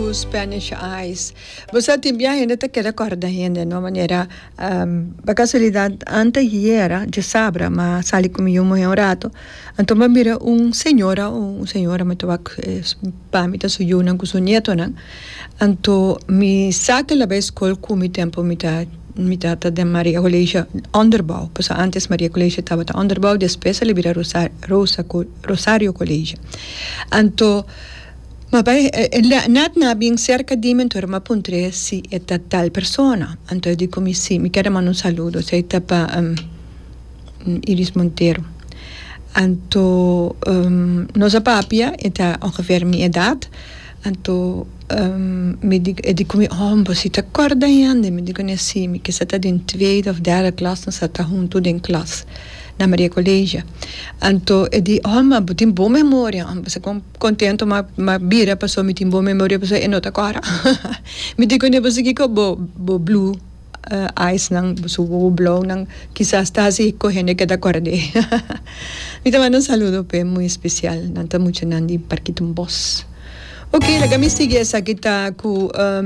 Spanish Eyes. Você tinha ainda te queda corda ainda, de uma maneira, a casualidade anteayer, de sabra, mas sali comigo um rato, então me mira senhora, me tava para me tá sujuna com seu neto, né? Então me saca la vez col com tempo me tá de Maria Colégio Onderbouw, porque antes Maria Colégio estava ta Onderbouw, depois libera Rosario Colégio. Então ma poi nat nabing cerca di mentor ma puntre si è tal persona anto dico mi sì mi chiede un saluto sei tapa Iris Montero anto nosa papia eta ongeveer mi edad anto mi dico mi si te accorda jande mi dico ne sì mi che stata in tweede of derde klas dan stata junto in klas na Maria Colégio. Então, eu digo, mas tem boa memória. Você contento, mas bira passou, me tem boa memória, passou, e não tá agora. Me digo, né, você que bo blue eyes, nang, so blue, nang, quizás está assim, correndo que tá acorde. Me também um saludo, pe, muito especial. Nanta muito nandi, parquito um boss. Ok, la me sigue essa aqui tá com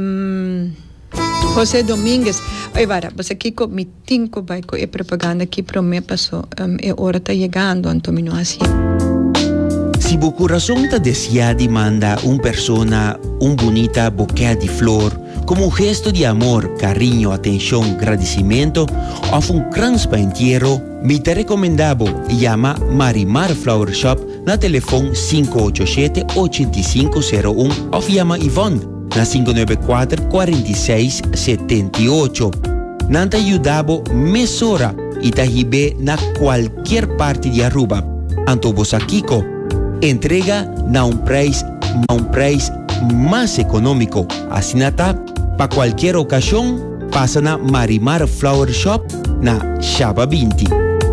José Domingues. Oi, vara, você aqui com mi tinco vai com a propaganda que para mim passou é hora tá chegando, Antonio assim. Si bu corazón te desea de mandar persona bonita bouquet de flor como gesto de amor, cariño, atención, agradecimiento o crans entierro, me te recomendabo llama Marimar Flower Shop na teléfono 587-8501 o llama Yvonne na 594-4678. Nanta ayudabo mesora y tajibe na cualquier parte de Aruba. Anto Bosakiko entrega na un precio más económico. Así nata, para cualquier ocasión, pasa na Marimar Flower Shop na Shaba 20.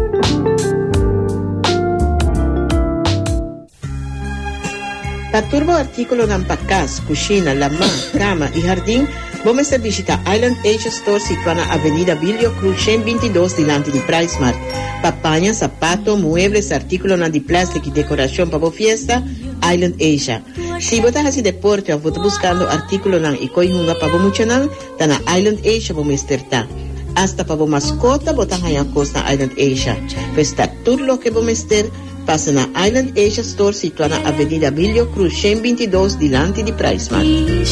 Para turbo artículo ng pagkas, kusina, lamang, cama y jardín, vamos a visitar Island Asia Store situada na Avenida Bilio Cruz 122 delante de Price Mart. Papaña, zapato, muebles, artículos de plástico y decoración para la fiesta, Island Asia. Si você hace deporte o você buscando artículos ng ikoy-hunga para mucho nang, na Island Asia vamos estar. Hasta para mascota, botang hayang costa na Island Asia. Festa turlo que vamos estar, passa na Island Asia Store situada na Avenida Bilio Cruz 122 delante de Price Mart.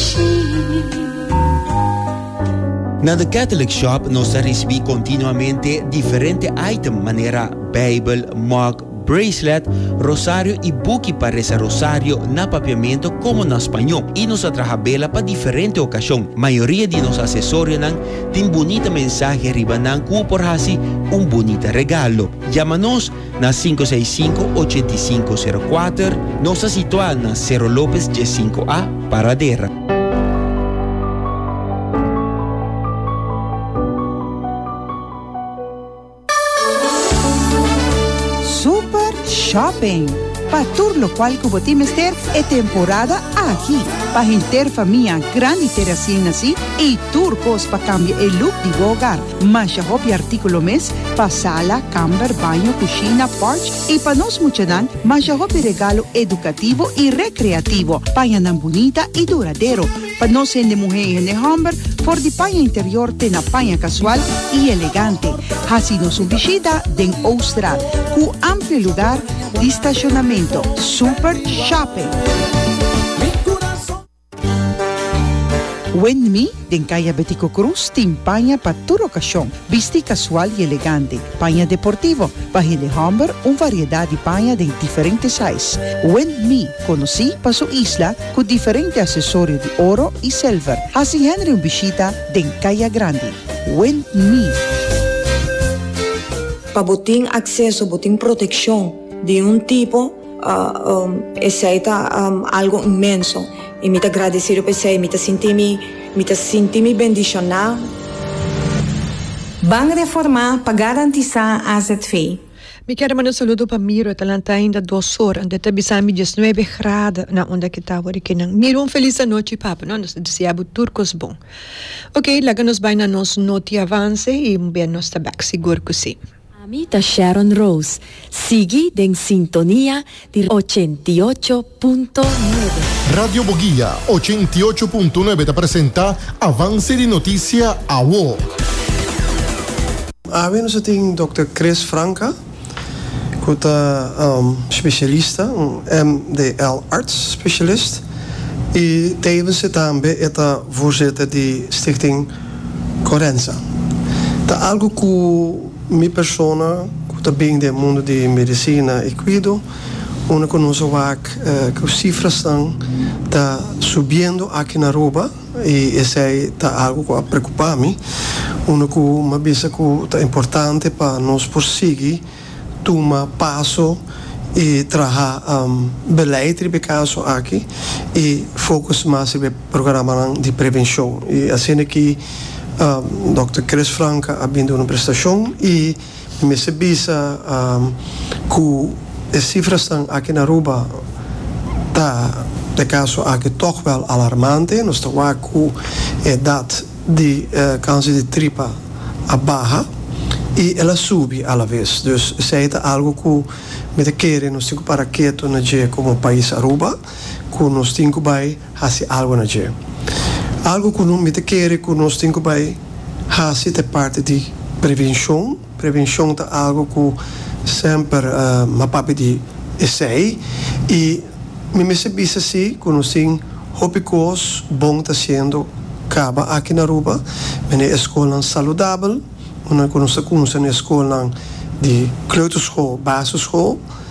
Na The Catholic Shop nos recibe continuamente diferentes items, manera Bible, mug, bracelet, rosario y buki para ese rosario na papiamento como na español. Y nos atrajabela para diferentes ocasiones. Mayoría de nos accesorios tienen bonita mensaje arriba nan por así un bonito regalo. Llámanos na 565-8504. Nos situamos na Cerro López G5A, Paradera. Shopping. Para todo lo cual que você mester é temporada aqui. Para gente família grande ter assim assim e turcos para cambiar o look de hogar. Mas já houve artículo mês para sala, camber, banho, cozinha, porch e para nós muchanan, mas já houve regalo educativo e recreativo. Paia nan bonita e duradeiro. Para nós de mulher e de homem, for de paia interior tem a paia casual e elegante. Assim nos visita den Austral, com amplo lugar de estacionamento. Super Shopping. When Me, den calle Betico Cruz, tem paña para toda ocasión, vesti casual y elegante, paña deportivo, página de hombre, una variedad de paña de diferentes sizes. When Me, conocí para su isla con diferentes accesorios de oro y silver. Así Henry un visita den calle grande. When Me. Para botín acceso, botín protección de un tipo, es algo inmenso. E me agradecer por você, me sentir bendicionado. Banco Reformar para garantizar a ZV. Me quero mandar um saludo para Miro, talanta ainda 2 horas, onde está bisami 19 graus na onde que está agora. Miro, feliz noite, papo, não? Nós desejamos turcos bom. Ok, lá que nós vai na nossa noti avance e bem nós está back seguro que sim. Amita Sharon Rose, sigue en sintonía de 88.9. Radio Boguía 88.9 te presenta Avance de Noticia AWO. Nós temos Dr. Chris Franca, que é specialista, MDL arts specialist. E tevens também é a voorzitter de Stichting Corenza. É algo que minha persona, que também do mundo de medicina e cuido, uma conosco que as cifras estão subindo aqui na Aruba e esse é algo que preocupa-me. Uma que uma vez que é importante para nós prosseguir tomar passo e trabalhar beleid de caso aqui e fokus mais no programa de prevenção. E assim que Dr. Chris Franca ha vindo uma prestação e me sabia que as cifras estão aqui na Aruba de caso aqui toch wel alarmante. Nós estamos com a idade de câncer de tripa a barra e ela sube à vez. Dus isso é algo que me quer nós temos para quieto na dia como país Aruba, que nós temos que fazer algo na dia. Algo que não me quer que nós temos que fazer é parte de prevenção. Prevenção é algo que sempre uma parte de essay e me sabia assim que nós temos hobbycourse bom está sendo acaba aqui na Aruba, na escola saudável, nós conhecemos na escola de kleuterschool, basisschool